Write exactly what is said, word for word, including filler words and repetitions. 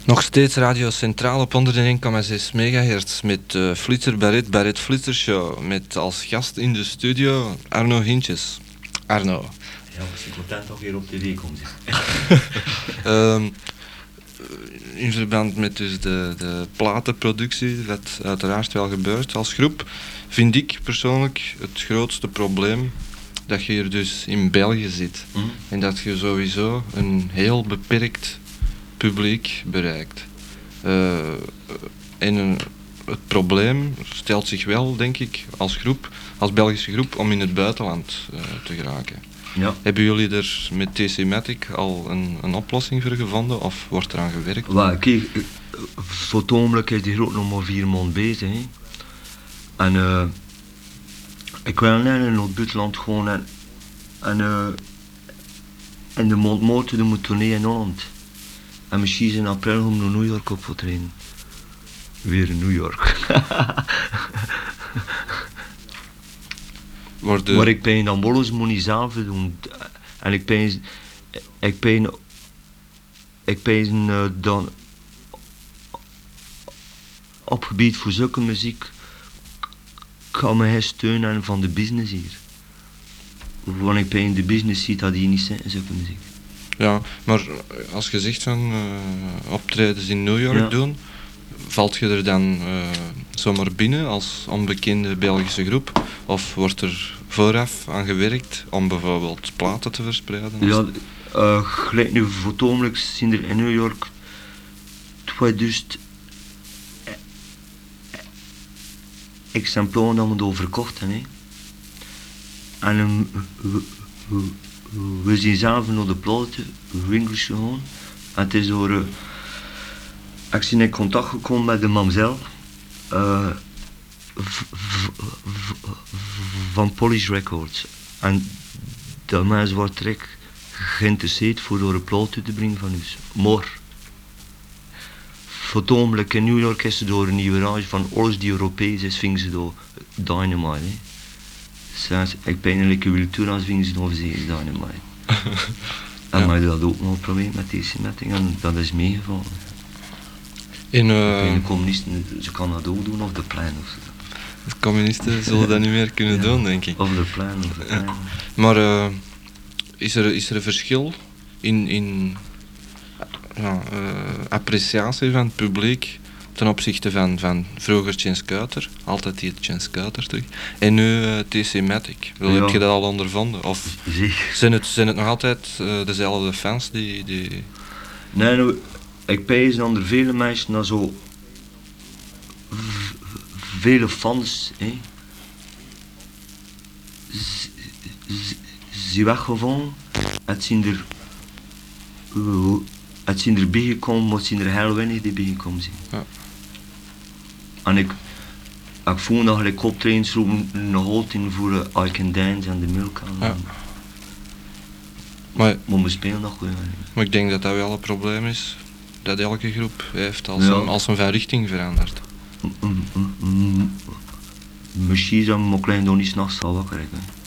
Nog steeds Radio Centraal op honderdéén komma zes megahertz met uh, Flitser Barret, Barret Flitser Show. Met als gast in de studio Arno Hintjes. Arno. Ja, ik ben content dat je weer op tv komt. um, in verband met dus de, de platenproductie, dat uiteraard wel gebeurt als groep, vind ik persoonlijk het grootste probleem dat je hier dus in België zit. Mm. En dat je sowieso een heel beperkt publiek bereikt. Uh, en een, het probleem stelt zich wel, denk ik, als groep, als Belgische groep, om in het buitenland uh, te geraken. Ja. Hebben jullie er met T C Matic al een, een oplossing voor gevonden of wordt eraan gewerkt? Well, kijk, voor het ogenblik is die groep nog maar vier maanden bezig. He. En uh, ik wil net in het buitenland gewoon en, en uh, in de maand maart doen we tournee in Holland. En misschien in april om naar New York op te trainen. Weer in New York. De... Maar ik ben dan bolles moet niet zelf doen. En ik ben, ik ben, ik ben uh, dan op gebied voor zulke muziek kan me steunen van de business hier. Want ik ben de business ziet dat hier niet zijn in zulke muziek. Ja, maar als je zegt van uh, optredens in New York ja. doen, valt je er dan uh, zomaar binnen als onbekende Belgische groep? Of wordt er vooraf aan gewerkt om bijvoorbeeld platen te verspreiden? Ja, uh, gelijk nu voor het ogenblik zien er in New York tweeduizend exemplaren dat we doorverkocht hebben. En um, we, we, we zien zelf naar de platen, winkels gewoon. En het is door, uh, ik ben in contact gekomen met de mamzel uh, v, v, v, van Polish Records. En dat mensen wordt direct geïnteresseerd voor door een plaat uit te brengen van ons. Maar voor het ogenblik in New York is ze door een nieuwe rage van alles die Europees is, vingen ze door Dynamite. He. Sinds ik pijnlijke cultuur als vingen ze door zeer Dynamite. En ja. Maar dat ook nog een probleem met deze metting en dat is meegevallen. In, uh... de communisten, ze kan dat ook doen op de plein of zo. De communisten zullen dat niet meer kunnen ja, doen, denk ik. Of de plein, of de plein. Ja. Maar uh, is, er, is er een verschil in, in ja, uh, appreciatie van het publiek ten opzichte van, van vroeger Chance Kuiter, altijd die Chance Kuiter terug, en nu uh, T C Matic? Ja. Heb je dat al ondervonden? Of zijn het, zijn het nog altijd uh, dezelfde fans die... die... Nee, nou, ik pijs dat er vele mensen naar zo v- vele fans hè, z- z- zijn weggevallen. Het zijn er uh, het zijn er bijgekomen, maar het zijn er heel weinig die bijgekomen zijn. Ja. En ik ik voel dat ik optredens roepen nog altijd voor uh, I Can Dance en de Milk aan. Ja. Maar, maar we spelen nog goed. Maar ik denk dat dat wel een probleem is dat elke groep heeft als, ja. een, als een van richting verandert. Mm, mm, mm, mm. Misschien zou mijn klein nog niet s'nachts al wakker hebben.